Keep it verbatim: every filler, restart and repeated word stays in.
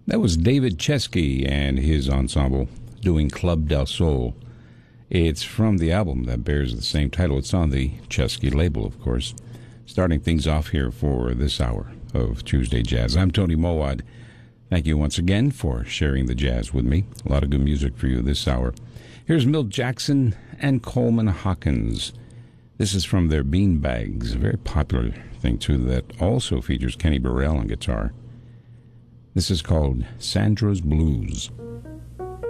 That was David Chesky and his ensemble doing Club del Sol. It's from the album that bears the same title. It's on the Chesky label, of course. Starting things off here for this hour of Tuesday Jazz. I'm Tony Mowat. Thank you once again for sharing the jazz with me. A lot of good music for you this hour. Here's Milt Jackson and Coleman Hawkins. This is from their Beanbags, a very popular thing, too, that also features Kenny Burrell on guitar. This is called Sandra's Blues.